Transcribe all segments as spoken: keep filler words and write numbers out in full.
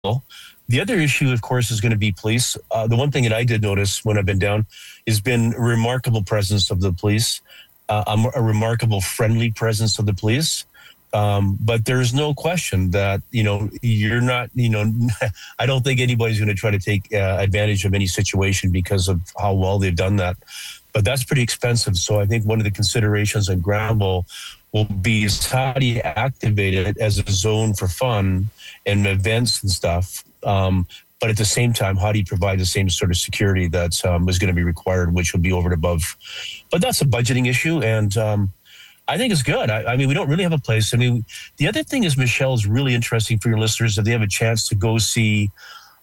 The other issue, of course, is going to be police. Uh, the one thing that I did notice when I've been down has been a remarkable presence of the police, uh, a, a remarkable friendly presence of the police. Um, but there's no question that, you know, you're not, you know, I don't think anybody's going to try to take uh, advantage of any situation because of how well they've done that. But that's pretty expensive. So I think one of the considerations on Granville will be is how do you activate it as a zone for fun and events and stuff. Um, but at the same time, how do you provide the same sort of security that um, is going to be required, which will be over and above. But that's a budgeting issue. And um, I think it's good. I, I mean, we don't really have a place. I mean, the other thing is, Michelle, is really interesting for your listeners if they have a chance to go see,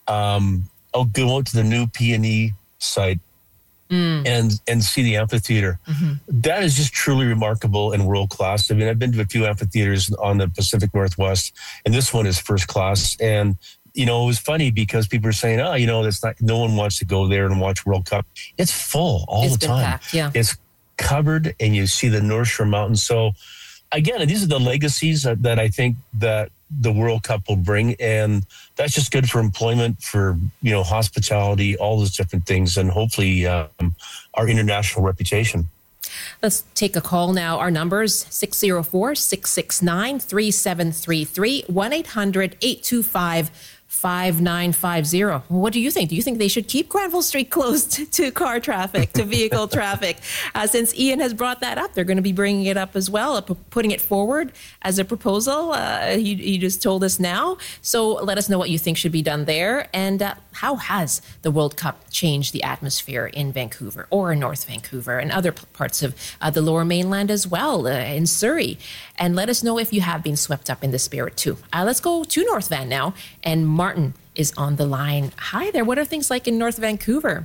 um, I'll go out to the new P and E site. Mm. and and see the amphitheater. Mm-hmm. That is just truly remarkable and world class. I mean, I've been to a few amphitheaters on the Pacific Northwest, and this one is first class. And you know, it was funny because people are saying, "Oh, you know, that's not. No one wants to go there and watch World Cup." It's full all it's the time. Packed, yeah, it's covered, and you see the North Shore Mountains. So, again, these are the legacies that, that I think that the World Cup will bring, and that's just good for employment, for, you know, hospitality, all those different things, and hopefully um, our international reputation. Let's take a call now. Our numbers, six oh four, six six nine, three seven three three, one eight hundred, eight two five, five nine five zero. What do you think? Do you think they should keep Granville Street closed to car traffic, to vehicle traffic? Uh, since Ian has brought that up, they're going to be bringing it up as well, uh, putting it forward as a proposal. Uh, he, he just told us now. So let us know what you think should be done there. And uh, how has the World Cup changed the atmosphere in Vancouver or in North Vancouver and other parts of uh, the Lower Mainland as well, uh, in Surrey? And let us know if you have been swept up in the spirit too. Uh, let's go to North Van now. And Martin is on the line. Hi there. What are things like in North Vancouver?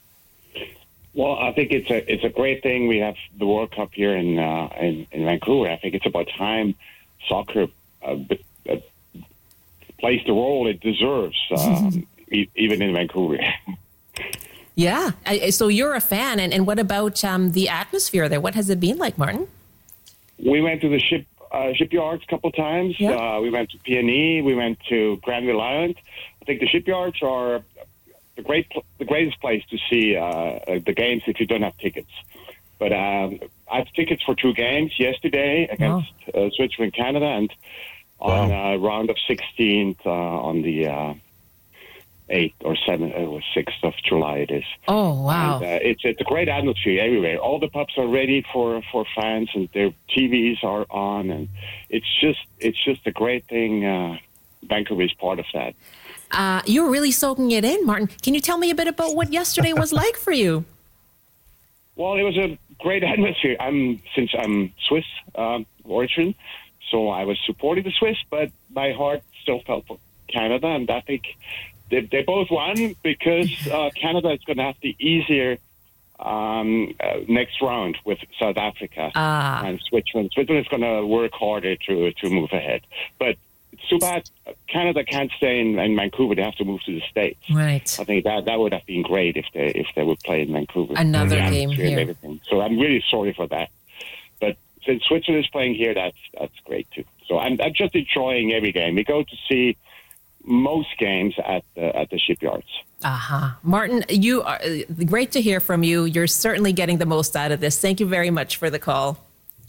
Well, I think it's a it's a great thing we have the World Cup here in uh, in, in Vancouver. I think it's about time soccer uh, uh, plays the role it deserves, um, e- even in Vancouver. Yeah. I, so you're a fan, and, and what about um, the atmosphere there? What has it been like, Martin? We went to the ship uh, shipyards a couple times. Yeah. Uh, we went to P and E. We went to Granville Island. I think the shipyards are the great, the greatest place to see uh, the games if you don't have tickets. But um, I have tickets for two games yesterday against wow. uh, Switzerland, Canada, and on wow. uh, round of sixteenth uh, on the uh, eighth or seventh or sixth of July. It is. Oh wow! And, uh, it's it's a great atmosphere everywhere. All the pubs are ready for, for fans, and their T Vs are on, and it's just it's just a great thing. Uh, Vancouver is part of that. Uh, you're really soaking it in, Martin. Can you tell me a bit about what yesterday was like for you? Well, it was a great atmosphere. I'm since I'm Swiss um, origin, so I was supporting the Swiss, but my heart still felt for Canada, and I think they, they both won because uh, Canada is going to have the easier um, uh, next round with South Africa, ah. and Switzerland. Switzerland is going to work harder to to move ahead, but. It's too bad Canada can't stay in, in Vancouver. They have to move to the States. Right. I think that, that would have been great if they if they would play in Vancouver. Another game here. And everything. So I'm really sorry for that. But since Switzerland is playing here, that's that's great too. So I'm I'm just enjoying every game. We go to see most games at the, at the shipyards. Uh-huh. Martin, you are great to hear from you. You're certainly getting the most out of this. Thank you very much for the call.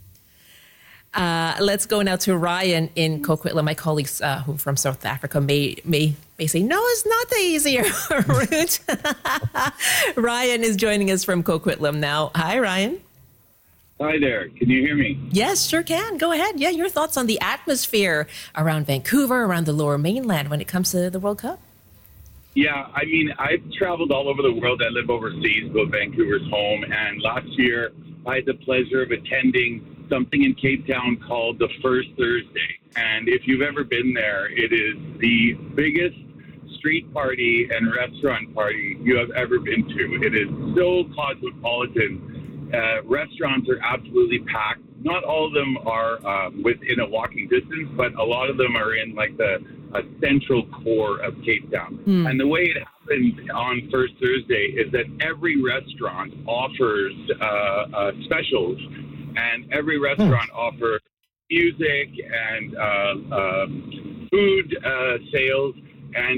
Uh, let's go now to Ryan in Coquitlam. My colleagues uh, who from South Africa may may may say, no, it's not the easier route. Ryan is joining us from Coquitlam now. Hi, Ryan. Hi there. Can you hear me? Yes, sure can. Go ahead. Yeah, your thoughts on the atmosphere around Vancouver, around the Lower Mainland when it comes to the World Cup? Yeah, I mean, I've traveled all over the world. I live overseas, but Vancouver's home. And last year, I had the pleasure of attending something in Cape Town called the First Thursday. And if you've ever been there, it is the biggest street party and restaurant party you have ever been to. It is so cosmopolitan. Uh, restaurants are absolutely packed. Not all of them are uh, within a walking distance, but a lot of them are in like the a central core of Cape Town. Mm. And the way it happens on First Thursday is that every restaurant offers uh, uh, specials, and every restaurant mm. offers music and uh, um, food uh, sales. And